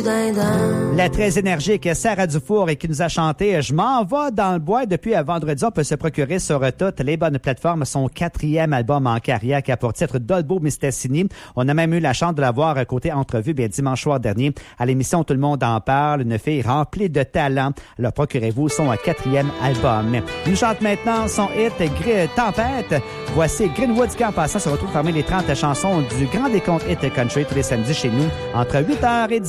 La très énergique Sarah Dufour qui nous a chanté « Je m'en vais dans le bois » depuis vendredi. On peut se procurer sur toutes les bonnes plateformes son 4e album en carrière qui a pour titre Dolbo Mistassini. On a même eu la chance de la voir côté entrevue dimanche soir dernier à l'émission Tout le monde en parle. Une fille remplie de talent. Alors procurez-vous son 4e album. Il nous chante maintenant son hit Tempête. Voici Greenwood qui en passant se retrouve parmi les 30 chansons du Grand Décompte Hit Country tous les samedis chez nous entre 8h et 10h.